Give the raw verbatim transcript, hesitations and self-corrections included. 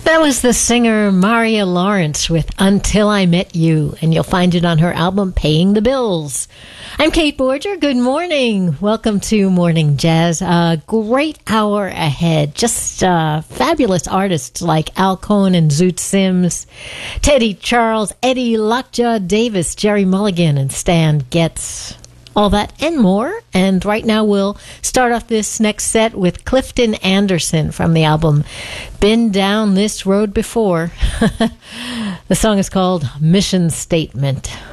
That was the singer Maria Lawrence with Until I Met You, and you'll find it on her album Paying the Bills. I'm Kate Borger. Good morning. Welcome to Morning Jazz. A great hour ahead. Just uh, fabulous artists like Al Cohn and Zoot Sims, Teddy Charles, Eddie Lockjaw Davis, Jerry Mulligan, and Stan Getz. All that and more. And right now we'll start off this next set with Clifton Anderson from the album Been Down This Road Before. The song is called Mission Statement.